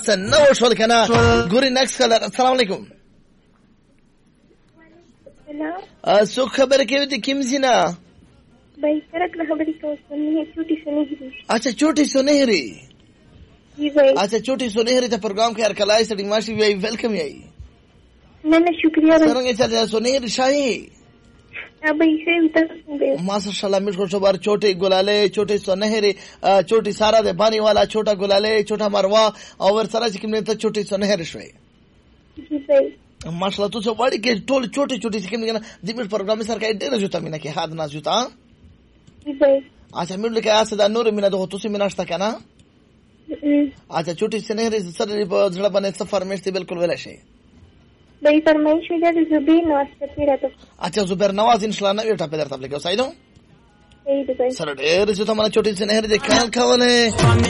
نو شول کنه ګوري نیکست کلر. السلام علیکم. हेलो سو خبر کې دي کوم زینا भाई करक ना खबरी को सुनी है छोटी सुनहरी. अच्छा छोटी सुनहरी. जी भाई. अच्छा छोटी सुनहरी ته प्रोग्राम کې ارکلای سړي ماشي وی ویلکم یای. نه शुक्रिया भाई. څنګه چل सुनहरी شاهي भाई से उतर माशाल्लाह मिठो शोबार छोटे गुलाले छोटे सुनहरी छोटी सारा दे पानी वाला छोटा गुलाले छोटा मरवा और सारा चिकन ته छोटी सुनहरी شوي. जी भाई. माशाल्लाह तू सब बड़ी के टोल छोटी छोटी चिकन के दिमिट प्रोग्राम सर का डेरा जुता मिना के हाथ ना जुता. जी भाई. अच्छा मिल के आसे दा नूर मिना दो तुसी मिनास्ता kana. अच्छा छोटी सुनहरी सर जड़ा बने सफर में से बिल्कुल वला शे. भाई फरमाइश हो जाए जुबैर नवाज पीरा तो. अच्छा जुबैर नवाज इंशाल्लाह ना बेटा पे दर तब लेके साइडो. सही भाई. सर ढेर जो तुम्हारा छोटी सुनहरी दे ख्याल खावले